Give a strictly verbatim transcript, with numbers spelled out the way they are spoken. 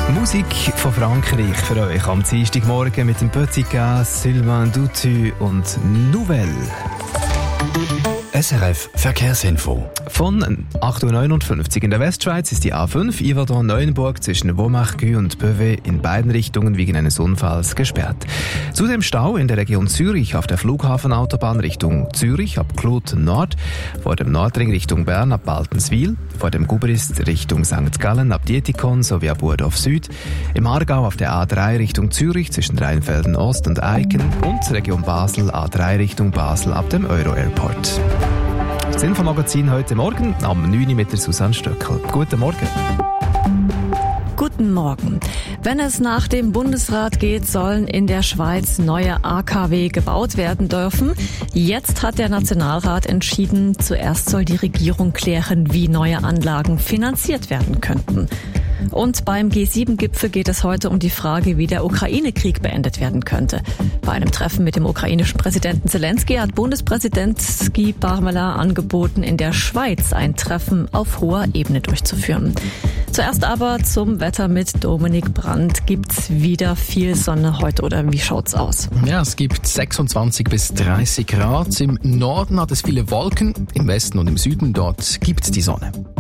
Musik von Frankreich für euch am Dienstagmorgen mit dem Petit Gas, Sylvain Doutu und Nouvelle. S R F Verkehrsinfo. Von acht Uhr neunundfünfzig in der Westschweiz ist die A fünf Yverdon-Neuenburg zwischen Womachgü und Böwe in beiden Richtungen wegen eines Unfalls gesperrt. Zudem Stau in der Region Zürich auf der Flughafenautobahn Richtung Zürich ab Kloten Nord, vor dem Nordring Richtung Bern ab Baltenswil, vor dem Gubrist Richtung Sankt Gallen ab Dietikon sowie ab Burdorf Süd, im Aargau auf der A drei Richtung Zürich zwischen Rheinfelden Ost und Eiken und Region Basel A drei Richtung Basel ab dem Euro-Airport. Das Infomagazin heute Morgen am neun Uhr mit der Susanne Stöckel. Guten Morgen. Guten Morgen. Wenn es nach dem Bundesrat geht, sollen in der Schweiz neue A K W gebaut werden dürfen. Jetzt hat der Nationalrat entschieden, zuerst soll die Regierung klären, wie neue Anlagen finanziert werden könnten. Und beim G sieben Gipfel geht es heute um die Frage, wie der Ukraine-Krieg beendet werden könnte. Bei einem Treffen mit dem ukrainischen Präsidenten Zelensky hat Bundespräsident Guy Parmelin angeboten, in der Schweiz ein Treffen auf hoher Ebene durchzuführen. Zuerst aber zum Wetter mit Dominik Brandt. Gibt's wieder viel Sonne heute oder wie schaut's aus? Ja, es gibt sechsundzwanzig bis dreißig Grad. Im Norden hat es viele Wolken, im Westen und im Süden dort gibt's die Sonne.